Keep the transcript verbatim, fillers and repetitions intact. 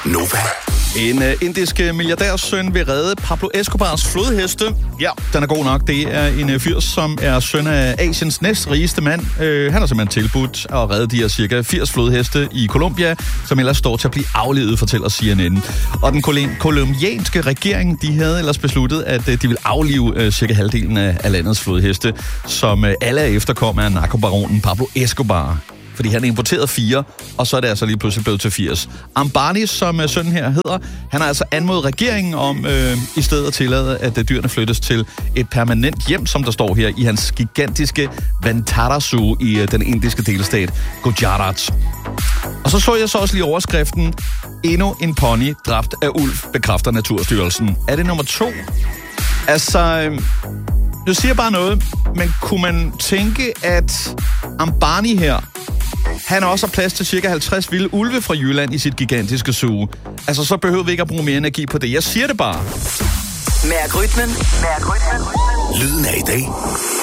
Nova. En uh, indisk milliardærsøn vil redde Pablo Escobars flodheste. Ja, den er god nok. Det er en uh, fyr, som er søn af Asiens næstrigeste mand. Uh, han har simpelthen tilbudt at redde de her cirka firs flodheste i Colombia, som ellers står til at blive aflivet, fortæller C N N. Og den kol- kolumbianske regering, de havde ellers besluttet, at uh, de vil aflive uh, cirka halvdelen af, af landets flodheste, som uh, alle er efterkommer af narkobaronen Pablo Escobar. Fordi han importerede fire, og så er det altså lige pludselig blevet til firs. Ambani, som uh, sønnen her hedder, han har altså anmodet regeringen om øh, i stedet at tillade, at uh, dyrene flyttes til et permanent hjem, som der står her i hans gigantiske Vantara Zoo i uh, den indiske delstat Gujarat. Og så så jeg så også lige overskriften: endnu en pony dræbt af ulv, bekræfter Naturstyrelsen. Er det nummer to? Altså, øh, jeg siger bare noget, men kunne man tænke, at Ambani her, han også har plads til cirka halvtreds vilde ulve fra Jylland i sit gigantiske zoo. Altså, så behøver vi ikke at bruge mere energi på det. Jeg siger det bare. Mærk rytmen. Mærk rytmen. Lyden af i dag.